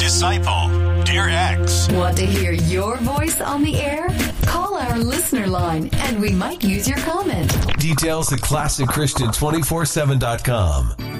Disciple, Dear X. Want to hear your voice on the air? Call our listener line and we might use your comment. Details at ClassicChristian247.com.